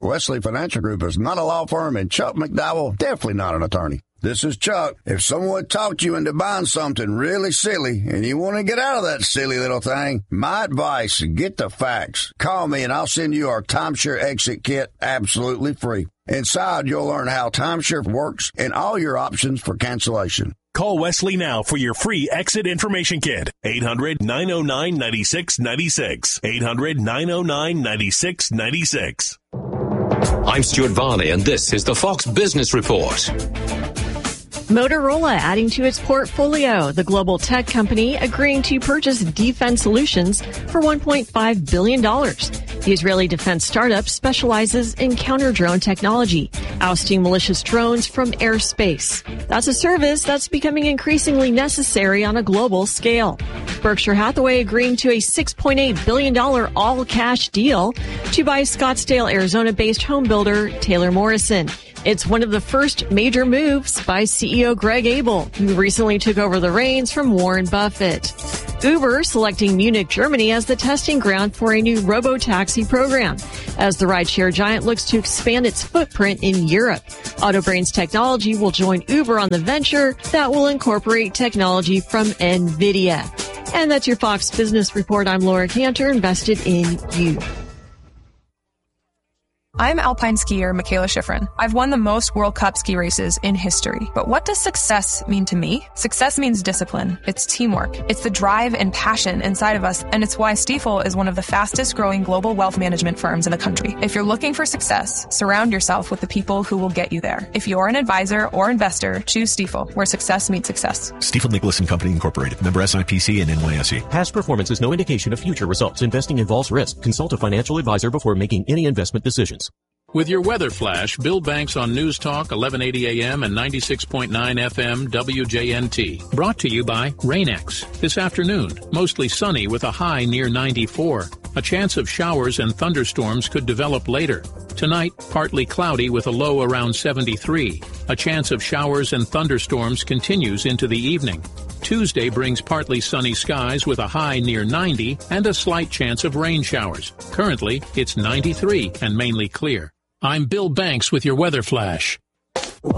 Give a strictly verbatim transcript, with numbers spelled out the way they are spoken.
Wesley Financial Group is not a law firm, and Chuck McDowell definitely not an attorney. This is Chuck. If someone talked you into buying something really silly and you want to get out of that silly little thing, my advice, get the facts. Call me and I'll send you our timeshare exit kit absolutely free. Inside, you'll learn how timeshare works and all your options for cancellation. Call Wesley now for your free exit information kit. eight hundred, nine oh nine, nine six nine six. eight hundred, nine oh nine, nine six nine six. I'm Stuart Varley, and this is the Fox Business Report. Motorola adding to its portfolio, the global tech company agreeing to purchase Defense Solutions for one point five billion dollars. The Israeli defense startup specializes in counter-drone technology, ousting malicious drones from airspace. That's a service that's becoming increasingly necessary on a global scale. Berkshire Hathaway agreeing to a six point eight billion dollars all-cash deal to buy Scottsdale, Arizona-based home builder Taylor Morrison. It's one of the first major moves by C E O Greg Abel, who recently took over the reins from Warren Buffett. Uber selecting Munich, Germany as the testing ground for a new robo-taxi program, as the rideshare giant looks to expand its footprint in Europe. Autobrains Technology will join Uber on the venture that will incorporate technology from NVIDIA. And that's your Fox Business Report. I'm Laura Cantor, invested in you. I'm alpine skier Michaela Schifrin. I've won the most World Cup ski races in history. But what does success mean to me? Success means discipline. It's teamwork. It's the drive and passion inside of us, and it's why Stifel is one of the fastest growing global wealth management firms in the country. If you're looking for success, surround yourself with the people who will get you there. If you're an advisor or investor, choose Stifel, where success meets success. Stifel Nicholas and Company Incorporated. Member S I P C and N Y S E. Past performance is no indication of future results. Investing involves risk. Consult a financial advisor before making any investment decisions. With your weather flash, Bill Banks on News Talk, eleven eighty A M and ninety-six point nine F M W J N T. Brought to you by Rain-X. This afternoon, mostly sunny with a high near ninety-four. A chance of showers and thunderstorms could develop later. Tonight, partly cloudy with a low around seventy-three. A chance of showers and thunderstorms continues into the evening. Tuesday brings partly sunny skies with a high near ninety and a slight chance of rain showers. Currently, it's ninety-three and mainly clear. I'm Bill Banks with your weather flash.